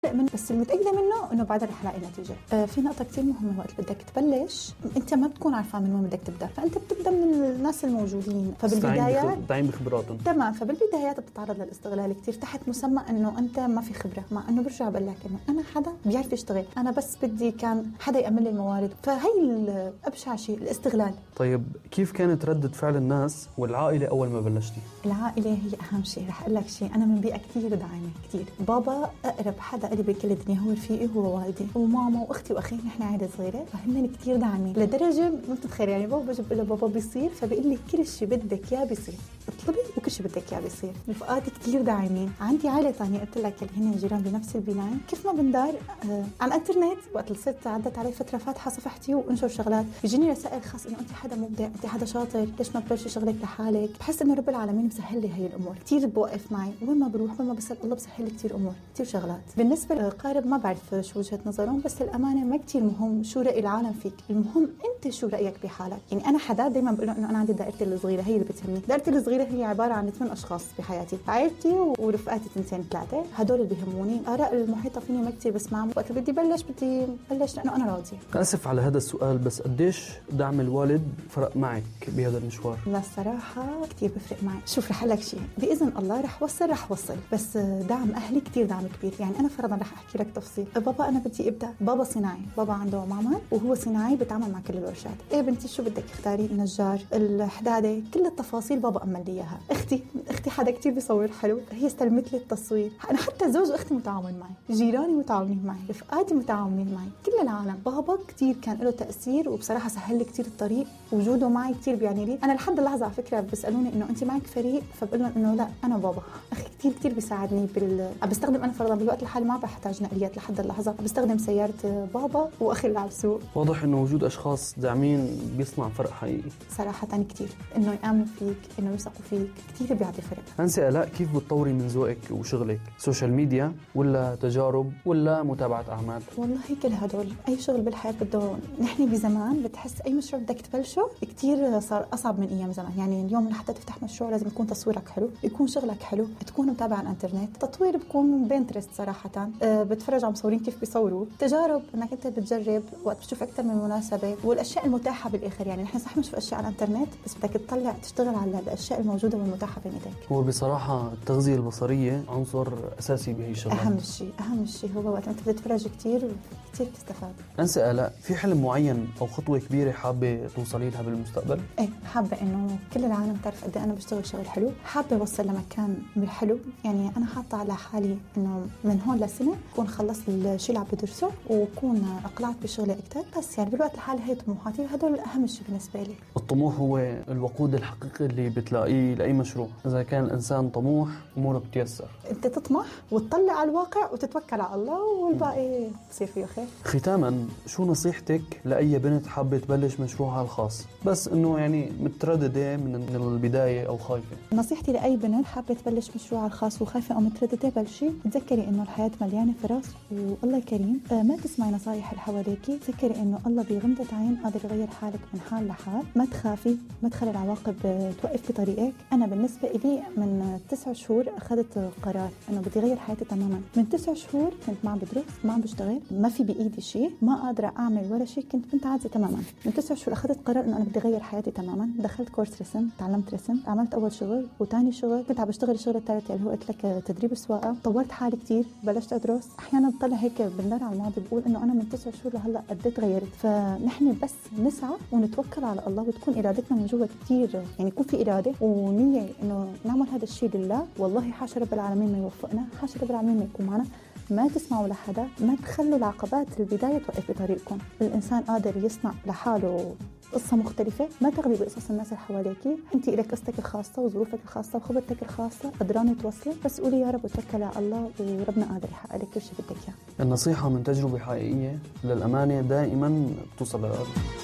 بس المتأكدة منه إنه بعدها رح لاقي نتيجة. في نقطة كتير مهمة، وقت بدك تبلش أنت ما بتكون عارفة من وين بدك تبدأ، فأنت بتبدأ من الناس الموجودين. فبالبدايات تعين بخبراتهم. تمام. فبالبدايات بتتعرض للاستغلال كتير تحت مسمى إنه أنت ما في خبرة، مع إنه برجع بقول لك إنه أنا حدا بيعرف يشتغل، أنا بس بدي كان حدا يأمن لي الموارد. فهي أبشع شيء الاستغلال. طيب كيف كانت ردة فعل الناس والعائلة أول ما بلشتي؟ العائلة هي أهم شيء. رح أقول لك شيء، أنا من بيئة كتير داعمة كتير. بابا أقرب حدا قلبي بكل الدنيا هو رفيقي، هو والدي وماما واختي واخي، نحن عائله صغيره، فهن كثير داعمين لدرجه ما بتتخيل. يعني بابا بجيب له بابا بيصير، فبيقول لي كل شيء بدك اياه بيصير، اطلبي وكل شيء بدك اياه بيصير. رفقاتي كثير داعمين. عندي عائله ثانيه قلت لك اللي هن جيران بنفس البنايه، كيف ما بندار على الانترنت. وقت صرت عدت علي فتره فاتحه صفحتي وانشر شغلات، بيجيني رسائل خاص انه انت حدا مبدع، انت حدا شاطر، ليش ما تبلشي شغلك لحالك. بحس انه رب العالمين مسهل لي هي الامور كثير، بوقف معي وين ما بروح وين ما بسال الله بسهل لي كثير امور كثير شغلات. بالنسبه للقارب ما بعرف شو وجهة نظرهم، بس الأمانة ما كتير مهم شو رأي العالم فيك، المهم أنت شو رأيك بحالك. يعني أنا حدا دايما بقول له إنه أنا عندي دائرتي الصغيرة هي اللي بتهمني. دائرتي الصغيرة هي عبارة عن 8 أشخاص بحياتي، عائلتي ورفقاتي 2 3، هدول اللي بيهموني. آراء المحيطة فيني ما كتير بسمعهم. وقت بدي بلش لأنه أنا راضية. آسف على هذا السؤال، بس قديش دعم الوالد فرق معك بهذا المشوار؟ لا الصراحة كتير بفرق معي. شوف رح لك شيء، بإذن الله رح وصل، بس دعم أهلي كتير دعم كبير. يعني أنا فرضا رح أحكي لك تفصيل. بابا أنا بدي أبدأ، بابا صناعي، بابا عنده معمل وهو صناعي بيتعامل مع كل الورشات. ايه بنتي شو بدك اختاري، النجار، الحداده، كل التفاصيل بابا امن لي اياها. اختي حدا كتير بيصور حلو، هي استلمت لي التصوير. انا حتى زوج اختي متعاون معي، جيراني متعاونين معي، رفقاتي متعاونين معي، كل العالم. بابا كتير كان له تاثير، وبصراحه سهل لي كتير الطريق، وجوده معي كتير بيعني لي. انا لحد اللحظه على فكره بيسالوني انه انت معك فريق، فبقول لهم انه لا انا بابا. اخي كتير بيساعدني بستخدم انا فرضا بالوقت الحالي ما بحتاج نقليات لحد اللحظه، بستخدم سياره بابا واخي اللي على السوق. واضح انه وجود اشخاص داعمين بيصنع فرق حقيقي صراحه كتير، انه يامنوا فيك، انه يثقوا فيك، كتير بيعطي فرق. أنسة آلاء، كيف بتطوري من ذوقك وشغلك؟ سوشيال ميديا ولا تجارب ولا متابعه اعمال؟ والله كل هدول. اي شغل بالحياه بده، نحن بزمان بتحس اي مشروع بدك تبلشه كتير صار اصعب من ايام زمان. يعني اليوم لحتى تفتح مشروع لازم يكون تصويرك حلو، يكون شغلك حلو، تكون متابع على الانترنت. تطوير بكون بينترست صراحه، بتفرج على مصورين كيف بيصوروا. تجارب انك انت بتجرب وقت بتشوف اكثر من مناسبه، والاشياء المتاحه بالاخر. يعني نحن صح بنشوف اشياء على الانترنت، بس بدك تطلع تشتغل على الاشياء الموجوده والمتاحه بين ايديك. هو بصراحه التغذيه البصريه عنصر اساسي بهي الشغلات. اهم شيء هو وقت انت بتتفرج كتير بتستفاد. أنسة آلاء، في حلم معين او خطوه كبيره حابه توصلي لها بالمستقبل؟ ايه، حابه انه كل العالم تعرف قد ايه انا بشتغل شغل حلو. حابه اوصل لمكان بالحلو. يعني انا حاطه على حالي انه من هون لسنه اكون خلصت الشيء اللي عم بدرسه، وكون اقلعت بشغلي اكثر. بس يعني بالوقت الحالي هي طموحاتي، وهدول اهم شيء بالنسبه لي. الطموح هو الوقود الحقيقي اللي بتلاقيه لاي مشروع. اذا كان الانسان طموح اموره بتيسر. انت تطمح وتطلع على الواقع وتتوكل على الله، والباقي بصير فيه خير. ختاما، شو نصيحتك لاي بنت حابه تبلش مشروعها الخاص، بس انه يعني متردده من البدايه او خايفه؟ نصيحتي لاي بنت حابه تبلش مشروعها الخاص وخايفه او متردده، بلشي. تذكري انه الحياه مليانه فرص والله كريم. ما تسمعي نصايح اللي حواليكي. تذكري انه الله بغمضة عين قادر يغير حالك من حال لحال. ما تخافي، ما تخلي العواقب توقف بطريقك. انا بالنسبه لي من 9 شهور اخذت قرار انه بدي اغير حياتي تماما. من 9 شهور كنت ما عم بدرس، ما عم بشتغل، ما في بايدي شيء، ما قادره اعمل ولا شيء، كنت عاجزه تماما. من 9 شهور اخذت قرار انه انا بدي اغير حياتي تماما. دخلت كورس رسم، تعلمت رسم، عملت اول شغل وثاني شغل، كنت عم بشتغل الشغل الثالث اللي هو قلت لك تدريب السواقه. طورت حالي كثير، بلشت ادرس. احيانا بطلع هيك بندر على الماضي بقول انه انا من 9 شهور لهلا قد ايه تغيرت. فنحن بس نسعى ونتوكل على الله، وتكون ارادتنا من جوا كثير. يعني يكون في اراده ونيه انه نعمل هذا الشيء لله. والله حاشا رب العالمين ما يوفقنا، حاشا رب العالمين ما يكون معنا. ما تسمعوا لحدا، ما تخلوا العقبات البدايه توقف بطريقكم. الانسان قادر يصنع لحاله قصة مختلفة. ما تاخذي بقصص الناس اللي حواليكي. انت لك قصتك الخاصة وظروفك الخاصة وخبرتك الخاصة، قدرانة توصلي. بس قولي يا رب وتوكلي على الله، وربنا قادر يحقق لك كل شيء بدك اياه. النصيحة من تجربة حقيقية للأمانة دائما بتوصل للقلب.